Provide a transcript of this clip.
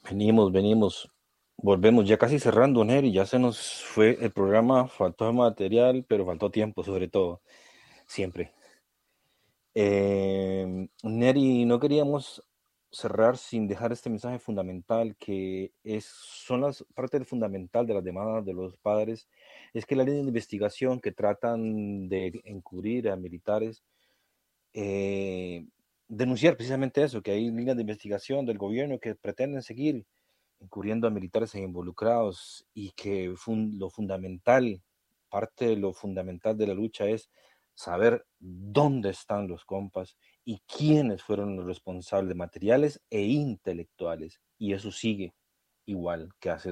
Venimos, volvemos ya casi cerrando, Neri, ya se nos fue el programa, faltó material, pero faltó tiempo sobre todo, siempre. Neri, no queríamos cerrar sin dejar este mensaje fundamental son las partes fundamental de las demandas de los padres, es que la línea de investigación que tratan de encubrir a militares, eh, denunciar precisamente eso, que hay líneas de investigación del gobierno que pretenden seguir encubriendo a militares involucrados y que lo fundamental, parte de lo fundamental de la lucha es saber dónde están los compas y quiénes fueron los responsables materiales e intelectuales. Y eso sigue igual que hace